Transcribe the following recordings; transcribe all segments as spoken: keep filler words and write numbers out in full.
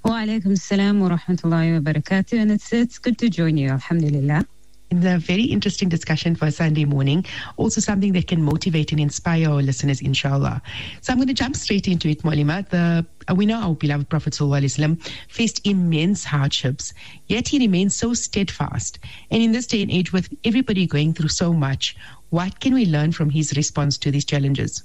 Wa alaikum salam wa rahmatullahi wa barakatuh. And it's, it's good to join you, alhamdulillah. It's a very interesting discussion for a Sunday morning. Also something that can motivate and inspire our listeners, inshallah. So I'm going to jump straight into it, Maulima. The, uh, we know our beloved Prophet Sallallahu Alaihi Wasallam faced immense hardships, yet he remained so steadfast. And in this day and age, with everybody going through so much, what can we learn from his response to these challenges?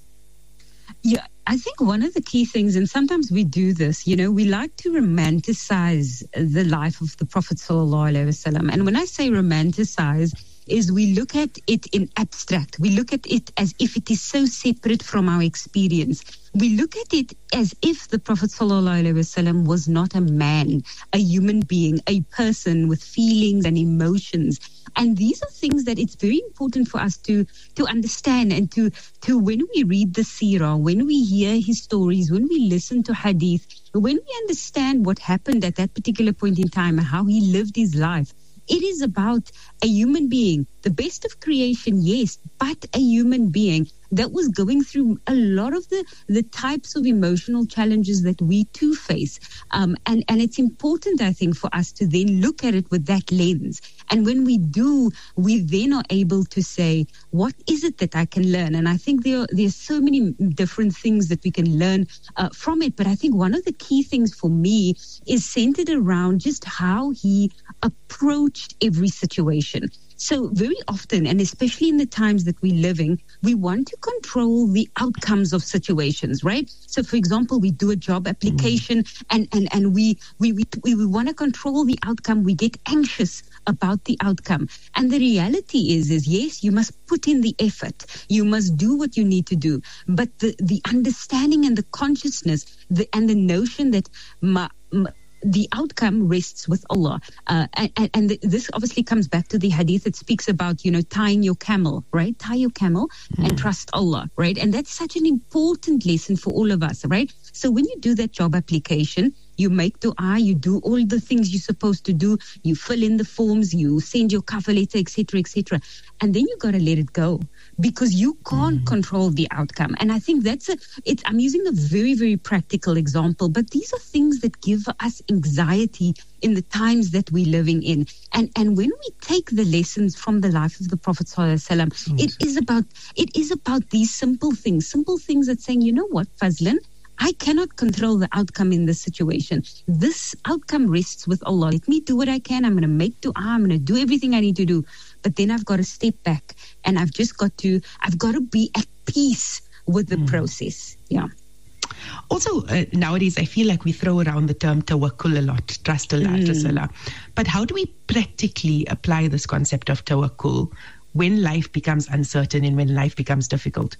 Yeah, I think one of the key things, and sometimes we do this, you know, we like to romanticize the life of the Prophet Sallallahu Alaihi Wasallam. And when I say romanticize, is we look at it in abstract. We look at it as if it is so separate from our experience. We look at it as if the Prophet Sallallahu Alaihi Wasallam was not a man, a human being, a person with feelings and emotions. And these are things that it's very important for us to to understand and to, to when we read the seerah, when we hear his stories, when we listen to hadith, when we understand what happened at that particular point in time and how he lived his life. It is about a human being, the best of creation, yes, but a human being that was going through a lot of the, the types of emotional challenges that we too face. Um, and, and it's important, I think, for us to then look at it with that lens. And when we do, we then are able to say, what is it that I can learn? And I think there are, there's so many different things that we can learn uh, from it. But I think one of the key things for me is centered around just how he approached every situation. So very often, and especially in the times that we're living, we want to control the outcomes of situations, right? So, for example, we do a job application mm. and, and, and we, we, we, we want to control the outcome. We get anxious about the outcome. And the reality is, is yes, you must put in the effort. You must do what you need to do. But the, the understanding and the consciousness the, and the notion that ma, ma, the outcome rests with Allah. Uh, and and this obviously comes back to the hadith that speaks about, you know, tying your camel, right? Tie your camel mm. and trust Allah, right? And that's such an important lesson for all of us, right? So when you do that job application, you make dua, you do all the things you're supposed to do, you fill in the forms, you send your cover letter, et cetera, et cetera. And then you got to let it go because you can't mm. control the outcome. And I think that's a, it's, I'm using a very, very practical example, but these are things that give us anxiety in the times that we're living in. And and when we take the lessons from the life of the Prophet Sallallahu Alaihi Wasallam, mm. it is about, it is about these simple things, simple things that saying, you know what, Fazlin, I cannot control the outcome in this situation. This outcome rests with Allah. Let me do what I can. I'm going to make dua. I'm going to do everything I need to do. But then I've got to step back and I've just got to, I've got to be at peace with the mm. process. Yeah. Also, uh, nowadays, I feel like we throw around the term tawakkul a lot, trust Allah, mm. trust Allah. But how do we practically apply this concept of tawakkul when life becomes uncertain and when life becomes difficult?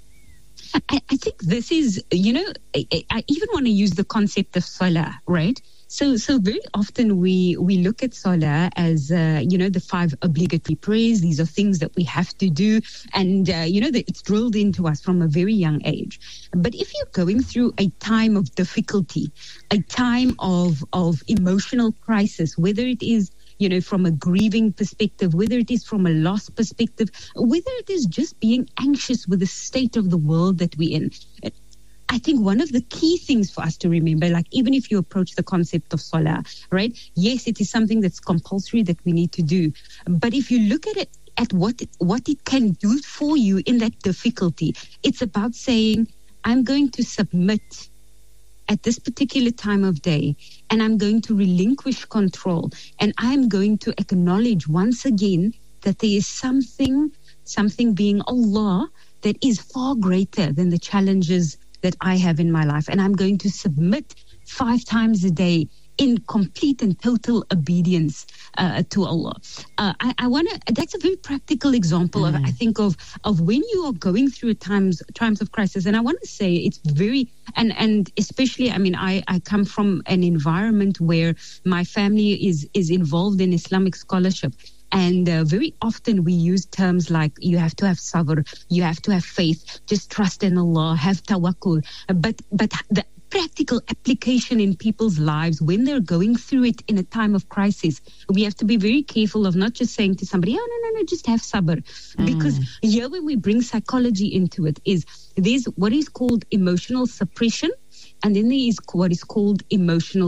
I, I think this is, you know, I, I even want to use the concept of salah, right? So, so very often we, we look at salah as, uh, you know, the five obligatory prayers. These are things that we have to do. And, uh, you know, the, it's drilled into us from a very young age. But if you're going through a time of difficulty, a time of, of emotional crisis, whether it is, you know, from a grieving perspective, whether it is from a loss perspective, whether it is just being anxious with the state of the world that we're in. I think one of the key things for us to remember, like even if you approach the concept of salah, right? Yes, it is something that's compulsory that we need to do. But if you look at it, at what it, what it can do for you in that difficulty, it's about saying, I'm going to submit at this particular time of day, and I'm going to relinquish control, and I'm going to acknowledge once again that there is something, something being Allah that is far greater than the challenges that I have in my life, and I'm going to submit five times a day in complete and total obedience uh, to Allah. Uh, I, I want to, that's a very practical example mm. of, I think, of of when you are going through times times of crisis. And I want to say it's very, and, and especially, I mean, I, I come from an environment where my family is, is involved in Islamic scholarship. And uh, very often we use terms like you have to have sabr, you have to have faith, just trust in Allah, have tawakkul. But, but the practical application in people's lives when they're going through it in a time of crisis, we have to be very careful of not just saying to somebody, oh, no, no, no, just have sabr. Mm. Because here when we bring psychology into it is there's what is called emotional suppression, and then there is what is called emotional